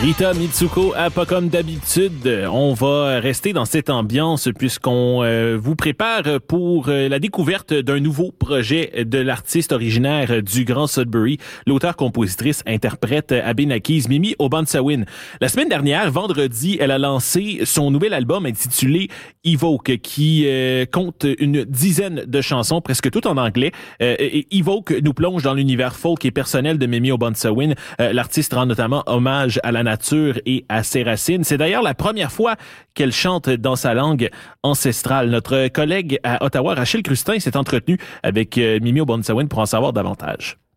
Rita Mitsuko à Pas comme d'habitude. On va rester dans cette ambiance puisqu'on vous prépare pour la découverte d'un nouveau projet de l'artiste originaire du Grand Sudbury, l'auteur-compositrice-interprète abénaquise Mimi Obansawin. La semaine dernière, vendredi, elle a lancé son nouvel album intitulé Evoke qui compte une dizaine de chansons, presque toutes en anglais. Et Evoke nous plonge dans l'univers folk et personnel de Mimi Obansawin. L'artiste rend notamment hommage à la nature et à ses racines. C'est d'ailleurs la première fois qu'elle chante dans sa langue ancestrale. Notre collègue à Ottawa, Rachel Crustin, s'est entretenu avec Mimi Obansawin pour en savoir davantage.